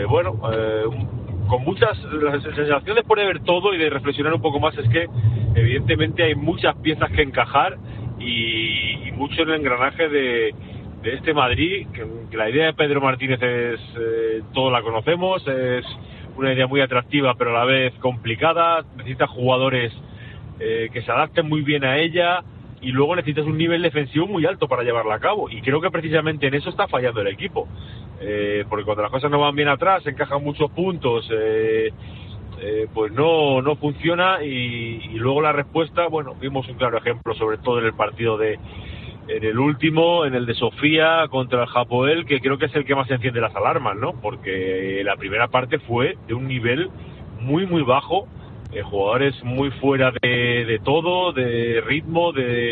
con muchas la sensación después de ver todo y de reflexionar un poco más es que evidentemente hay muchas piezas que encajar y mucho en el engranaje de este Madrid, que la idea de Pedro Martínez es todos la conocemos, es una idea muy atractiva pero a la vez complicada, necesita jugadores que se adapten muy bien a ella y luego necesitas un nivel defensivo muy alto para llevarla a cabo, y creo que precisamente en eso está fallando el equipo, porque cuando las cosas no van bien atrás, se encajan muchos puntos, pues no funciona, y luego la respuesta, vimos un claro ejemplo, sobre todo en el partido en el último, en el de Sofía contra el Hapoel, que creo que es el que más enciende las alarmas, ¿no? Porque la primera parte fue de un nivel muy muy bajo, jugadores muy fuera de todo, de ritmo,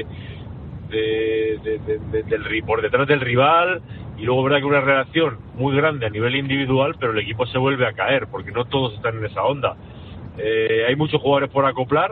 por detrás del rival, y luego verdad que una reacción muy grande a nivel individual, pero el equipo se vuelve a caer porque no todos están en esa onda. Hay muchos jugadores por acoplar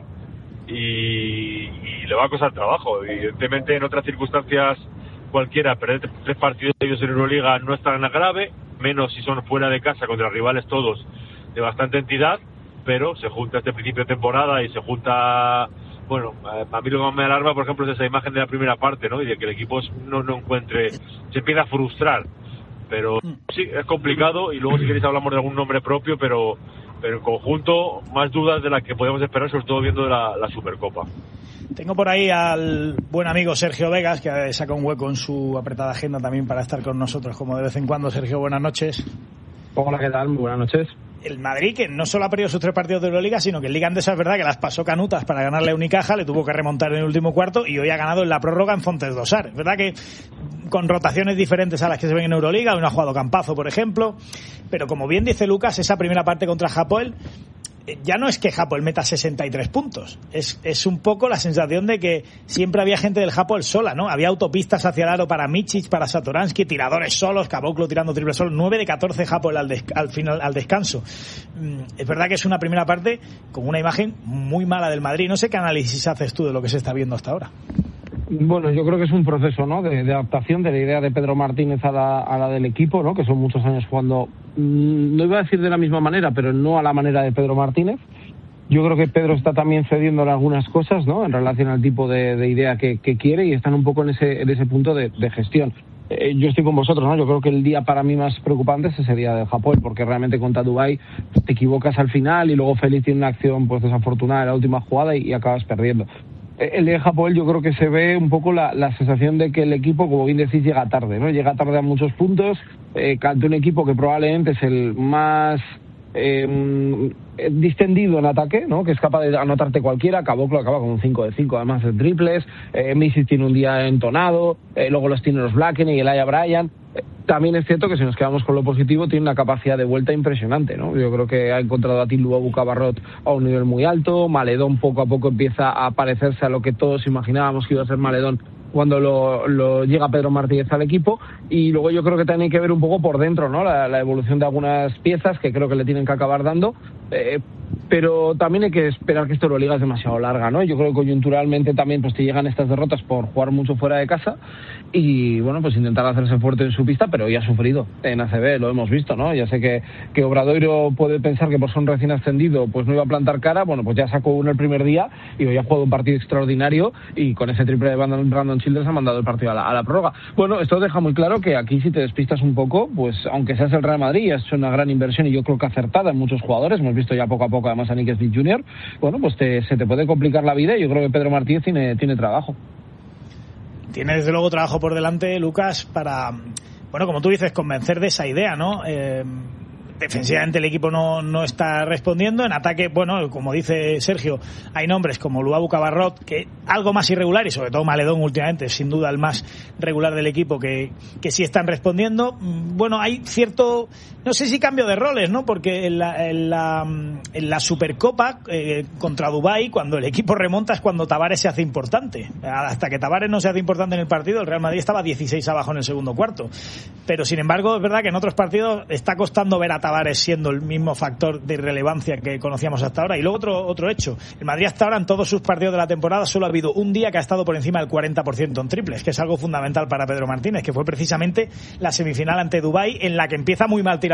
y le va a costar trabajo. Evidentemente en otras circunstancias cualquiera, perder 3 partidos de ellos en Euroliga no es tan grave, menos si son fuera de casa contra rivales todos de bastante entidad, pero se junta este principio de temporada y se junta, a mí lo que más me alarma, por ejemplo, es esa imagen de la primera parte, ¿no? Y de que el equipo no encuentre, se empieza a frustrar, pero sí, es complicado, y luego si queréis hablamos de algún nombre propio, pero en conjunto más dudas de las que podemos esperar, sobre todo viendo la Supercopa. Tengo por ahí al buen amigo Sergio Vegas, que saca un hueco en su apretada agenda también para estar con nosotros como de vez en cuando. Sergio, buenas noches. Hola, ¿qué tal? Muy buenas noches. El Madrid, que no solo ha perdido sus 3 partidos de Euroliga, sino que en Liga Andesa es verdad que las pasó canutas para ganarle a Unicaja, le tuvo que remontar en el último cuarto y hoy ha ganado en la prórroga en Fontes Dosar. Es verdad que con rotaciones diferentes a las que se ven en Euroliga, hoy no ha jugado Campazo, por ejemplo, pero como bien dice Lucas, esa primera parte contra Hapoel, ya no es que Hapoel meta 63 puntos, es un poco la sensación de que siempre había gente del Hapoel sola, ¿no? Había autopistas hacia el aro para Micic, para Satoransky, tiradores solos, Caboclo tirando triple solo, 9 de 14 Hapoel al final, al descanso. Es verdad que es una primera parte con una imagen muy mala del Madrid. No sé qué análisis haces tú de lo que se está viendo hasta ahora. Bueno, yo creo que es un proceso, ¿no?, de adaptación de la idea de Pedro Martínez a la del equipo, ¿no?, que son muchos años jugando, no iba a decir de la misma manera, pero no a la manera de Pedro Martínez. Yo creo que Pedro está también cediendo en algunas cosas, ¿no?, en relación al tipo de idea que quiere, y están un poco en ese punto de gestión. Yo estoy con vosotros, ¿no? Yo creo que el día para mí más preocupante es ese día del Hapoel, porque realmente contra Dubái te equivocas al final y luego Félix tiene una acción pues desafortunada en la última jugada y acabas perdiendo. El de Hapoel yo creo que se ve un poco la sensación de que el equipo, como bien decís, llega tarde, ¿no? Llega tarde a muchos puntos, ante un equipo que probablemente es el más distendido en ataque, ¿no?, que es capaz de anotarte cualquiera. Caboclo acaba con un 5 de 5 además de triples, Misic tiene un día entonado, luego los tiene los Blacken y el Aya Bryan. También es cierto que si nos quedamos con lo positivo, tiene una capacidad de vuelta impresionante, ¿no? Yo creo que ha encontrado a Tilu Abu-Cabarrot a un nivel muy alto. Maledón poco a poco empieza a parecerse a lo que todos imaginábamos que iba a ser Maledón cuando lo llega Pedro Martínez al equipo, y luego yo creo que también hay que ver un poco por dentro, ¿no?, la evolución de algunas piezas que creo que le tienen que acabar dando, pero también hay que esperar que esta Euroliga es demasiado larga, ¿no? Yo creo que coyunturalmente también pues te llegan estas derrotas por jugar mucho fuera de casa y pues intentar hacerse fuerte en su pista, pero ya ha sufrido en ACB, lo hemos visto, ¿no? Ya sé que Obradoiro puede pensar que por ser un recién ascendido pues no iba a plantar cara, pues ya sacó uno el primer día y hoy ha jugado un partido extraordinario, y con ese triple de Brandon Childers ha mandado el partido a la prórroga. Bueno, esto deja muy claro que aquí, si te despistas un poco, pues aunque seas el Real Madrid, has hecho una gran inversión y yo creo que acertada en muchos jugadores, hemos visto ya poco a poco además a Nick Smith Jr., pues se te puede complicar la vida, y yo creo que Pedro Martínez tiene trabajo. Tiene desde luego trabajo por delante, Lucas, para, como tú dices, convencer de esa idea, ¿no? Defensivamente el equipo no está respondiendo. En ataque, como dice Sergio, hay nombres como Luabu Cabarrot, que algo más irregular, y sobre todo Maledón últimamente, sin duda el más regular del equipo, que sí están respondiendo. Hay cierto, no sé si cambio de roles, ¿no? Porque en la Supercopa contra Dubái, cuando el equipo remonta es cuando Tavares se hace importante. Hasta que Tavares no se hace importante en el partido, el Real Madrid estaba 16 abajo en el segundo cuarto. Pero sin embargo, es verdad que en otros partidos está costando ver a Tavares siendo el mismo factor de irrelevancia que conocíamos hasta ahora. Y luego otro hecho, el Madrid hasta ahora en todos sus partidos de la temporada solo ha habido un día que ha estado por encima del 40% en triples, que es algo fundamental para Pedro Martínez, que fue precisamente la semifinal ante Dubái, en la que empieza muy mal tirando